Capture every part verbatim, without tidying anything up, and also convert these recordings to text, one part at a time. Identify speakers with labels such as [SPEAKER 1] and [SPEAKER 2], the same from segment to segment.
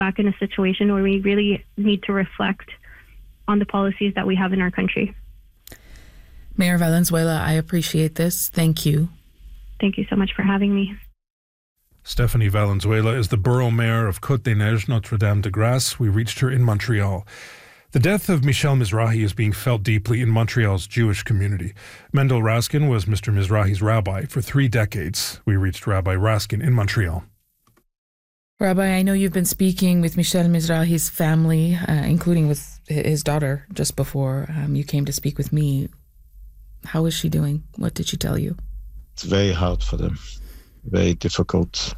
[SPEAKER 1] back in a situation where we really need to reflect on the policies that we have in our country.
[SPEAKER 2] Mayor Valenzuela, I appreciate this. Thank you.
[SPEAKER 1] Thank you so much for having me.
[SPEAKER 3] Stephanie Valenzuela is the borough mayor of Côte-des-Neiges, Notre-Dame-de-Grâce. We reached her in Montreal. The death of Michel Mizrahi is being felt deeply in Montreal's Jewish community. Mendel Raskin was Mister Mizrahi's rabbi for three decades. We reached Rabbi Raskin in Montreal.
[SPEAKER 2] Rabbi, I know you've been speaking with Michel Mizrahi's family, uh, including with his daughter, just before um, you came to speak with me. How is she doing? What did she tell you?
[SPEAKER 4] It's very hard for them, very difficult.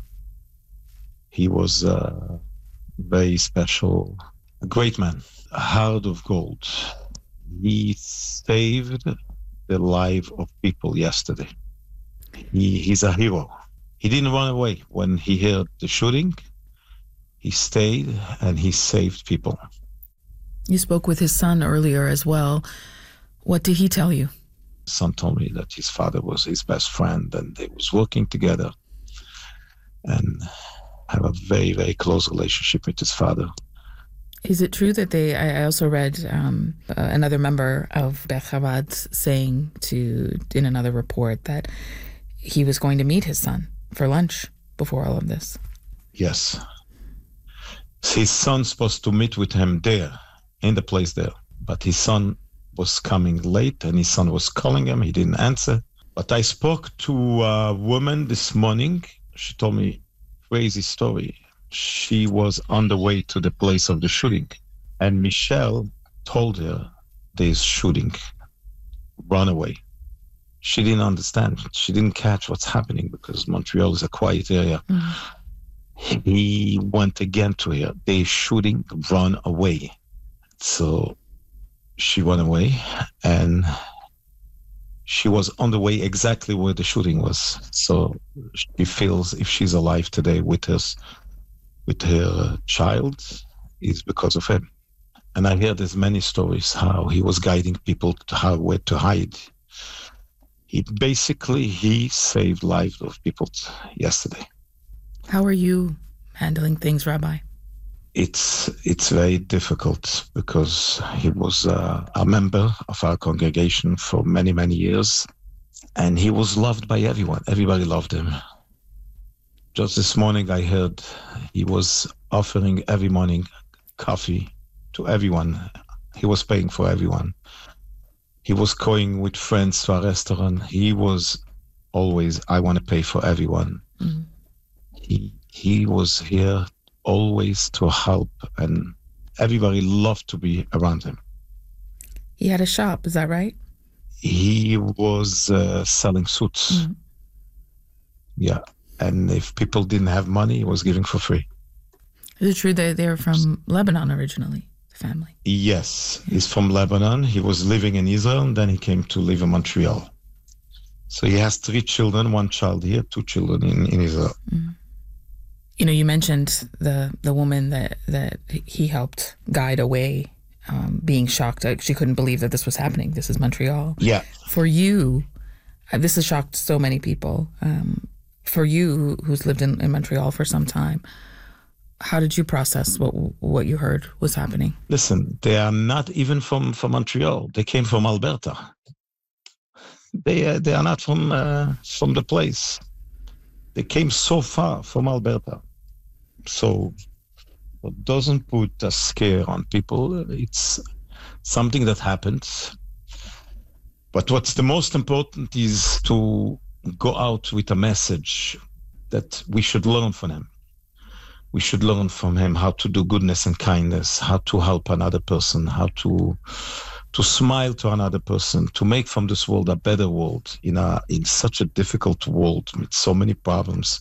[SPEAKER 4] He was uh, very special, a great man, a heart of gold. He saved the life of people yesterday. He, he's a hero. He didn't run away when he heard the shooting. He stayed and he saved people.
[SPEAKER 2] You spoke with his son earlier as well. What did he tell you?
[SPEAKER 4] His son told me that his father was his best friend and they was working together and have a very, very close relationship with his father.
[SPEAKER 2] Is it true that they, I also read um, uh, another member of Beth Chabad saying to, in another report, that he was going to meet his son for lunch before all of this?
[SPEAKER 4] Yes. His son's supposed to meet with him there, in the place there. But his son was coming late and his son was calling him. He didn't answer. But I spoke to a woman this morning. She told me a crazy story. She was on the way to the place of the shooting. And Michel told her there's shooting. Run away. She didn't understand. She didn't catch what's happening because Montreal is a quiet area. Mm. He went again to her. They're shooting, run away. So she ran away and she was on the way exactly where the shooting was. So she feels if she's alive today with us, with her child, is because of him. And I hear there's many stories how he was guiding people to how where to hide. He basically, he saved lives of people yesterday.
[SPEAKER 2] How are you handling things, Rabbi?
[SPEAKER 4] It's it's very difficult because he was uh, a member of our congregation for many, many years. And he was loved by everyone. Everybody loved him. Just this morning, I heard he was offering every morning coffee to everyone. He was paying for everyone. He was going with friends to a restaurant. He was always, I want to pay for everyone. Mm-hmm. He he was here always to help, and everybody loved to be around him.
[SPEAKER 2] He had a shop, is that right?
[SPEAKER 4] He was uh, selling suits. Mm-hmm. Yeah. And if people didn't have money, he was giving for free.
[SPEAKER 2] Is it true that they're from Lebanon originally, the family?
[SPEAKER 4] Yes, yeah. He's from Lebanon. He was living in Israel, and then he came to live in Montreal. So he has three children, one child here, two children in, in Israel. Mm-hmm.
[SPEAKER 2] You know, you mentioned the, the woman that, that he helped guide away, um, being shocked. She couldn't believe that this was happening. This is Montreal.
[SPEAKER 4] Yeah.
[SPEAKER 2] For you, this has shocked so many people. Um, For you, who's lived in, in Montreal for some time, how did you process what what you heard was happening?
[SPEAKER 4] Listen, they are not even from, from Montreal. They came from Alberta. They uh, they are not from uh, from the place. They came so far from Alberta. So it doesn't put a scare on people. It's something that happens. But what's the most important is to go out with a message that we should learn from him. We should learn from him how to do goodness and kindness, how to help another person, how to to smile to another person, to make from this world a better world in a in such a difficult world with so many problems.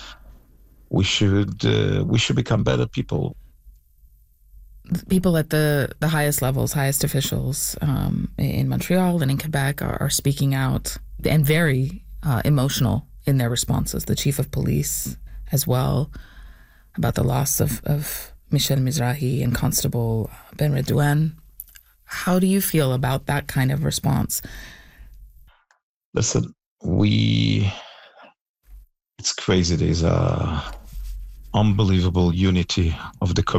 [SPEAKER 4] We should uh, we should become better people.
[SPEAKER 2] People at the, the highest levels, highest officials um, in Montreal and in Quebec are, are speaking out and very uh, emotional in their responses. The chief of police as well, about the loss of, of Michel Mizrahi and Constable Ben Redouane. How do you feel about that kind of response?
[SPEAKER 4] Listen, we, it's crazy. There's a unbelievable unity of the community.